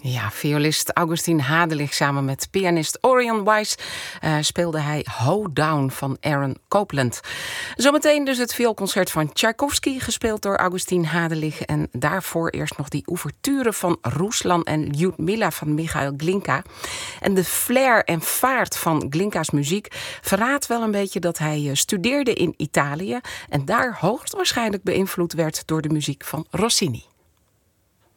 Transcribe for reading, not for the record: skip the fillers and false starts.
Ja, violist Augustin Hadelich samen met pianist Orion Weiss speelde hij Hoe Down van Aaron Copland. Zometeen dus het vioolconcert van Tchaikovsky, gespeeld door Augustin Hadelich. En daarvoor eerst nog die ouverture van Ruslan en Lyudmila van Michail Glinka. En de flair en vaart van Glinka's muziek verraadt wel een beetje dat hij studeerde in Italië en daar hoogstwaarschijnlijk beïnvloed werd door de muziek van Rossini.